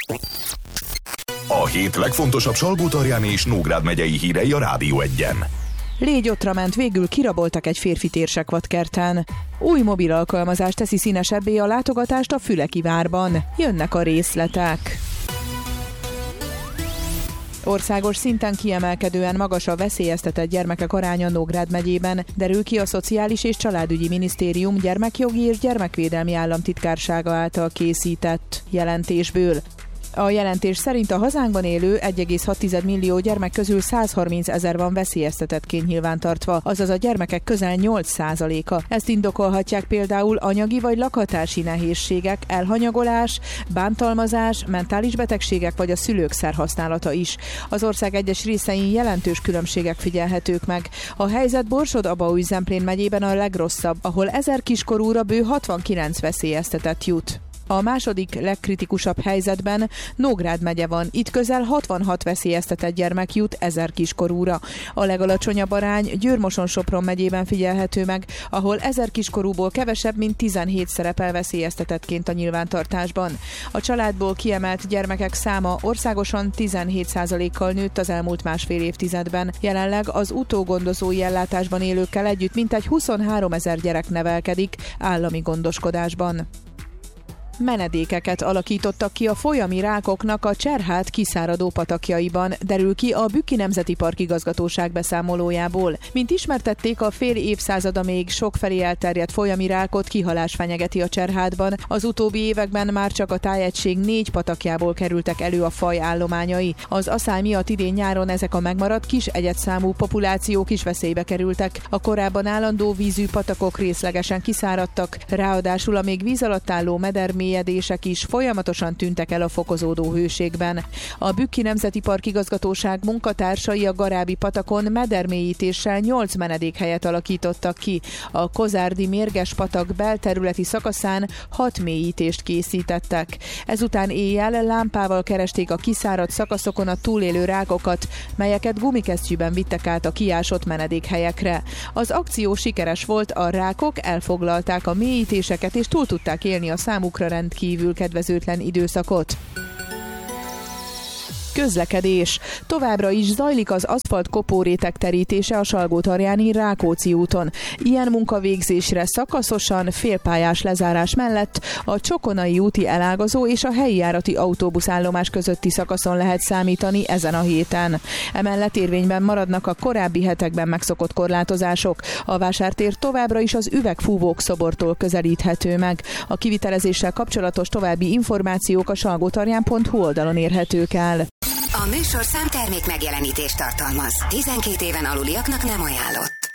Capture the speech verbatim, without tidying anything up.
A hét legfontosabb Salgótarjáni és Nógrád megyei hírei a Rádió Egyen. Légyotra ment, végül kiraboltak egy férfit Érsekvadkerten. Új mobil alkalmazás teszi színesebbé a látogatást a Füleki várban. Jönnek a részletek. Országos szinten kiemelkedően magas a veszélyeztetett gyermekek aránya Nógrád megyében, derül ki a Szociális és Családügyi Minisztérium gyermekjogi és gyermekvédelmi államtitkársága által készített jelentésből. A jelentés szerint a hazánkban élő egy egész hat millió gyermek közül százharminc ezer van veszélyeztetettként nyilvántartva, azaz a gyermekek közel nyolc százaléka. Ezt indokolhatják például anyagi vagy lakhatási nehézségek, elhanyagolás, bántalmazás, mentális betegségek vagy a szülők szerhasználata is. Az ország egyes részein jelentős különbségek figyelhetők meg. A helyzet Borsod-Abaúj-Zemplén megyében a legrosszabb, ahol ezer kiskorúra bő hatvankilenc veszélyeztetett jut. A második legkritikusabb helyzetben Nógrád megye van, itt közel hatvanhat veszélyeztetett gyermek jut ezer kiskorúra. A legalacsonyabb arány Győr-Moson-Sopron megyében figyelhető meg, ahol ezer kiskorúból kevesebb, mint tizenhét szerepel veszélyeztetettként a nyilvántartásban. A családból kiemelt gyermekek száma országosan tizenhét százalékkal nőtt az elmúlt másfél évtizedben. Jelenleg az utógondozói ellátásban élőkkel együtt mintegy huszonhárom ezer gyerek nevelkedik állami gondoskodásban. Menedékeket alakítottak ki a folyami rákoknak a Cserhát kiszáradó patakjaiban, derül ki a Bükki Nemzeti Park igazgatóság beszámolójából. Mint ismertették, a fél évszázada még sokfelé elterjedt folyami rákot kihalás fenyegeti a Cserhátban. Az utóbbi években már csak a tájegység négy patakjából kerültek elő a faj állományai. Az aszály miatt idén nyáron ezek a megmaradt kis egyedszámú populációk is veszélybe kerültek. A korábban állandó vízű patakok részlegesen kiszáradtak, ráadásul a még víz alatt álló medermélyedések is folyamatosan tűntek el a fokozódó hőségben. A Bükki Nemzeti Park igazgatóság munkatársai a Garábi patakon medermélyítéssel nyolc menedékhelyet alakítottak ki. A Kozárdi Mérges patak belterületi szakaszán hat mélyítést készítettek. Ezután éjjel lámpával keresték a kiszáradt szakaszokon a túlélő rákokat, melyeket gumikesztyűben vittek át a kiásott menedékhelyekre. Az akció sikeres volt, a rákok elfoglalták a mélyítéseket és túl tudták élni a számukra rendkívül kedvezőtlen időszakot. Közlekedés. Továbbra is zajlik az aszfalt kopóréteg terítése a Salgótarjáni Rákóczi úton. Ilyen munkavégzésre szakaszosan félpályás lezárás mellett a Csokonai úti elágazó és a helyi járati autóbuszállomás közötti szakaszon lehet számítani ezen a héten. Emellett érvényben maradnak a korábbi hetekben megszokott korlátozások. A vásártér továbbra is az Üvegfúvók szobortól közelíthető meg. A kivitelezéssel kapcsolatos további információk a salgótarján pont hu oldalon érhetők el. A műsorszám termék megjelenítést tartalmaz. tizenkét éven aluliaknak nem ajánlott.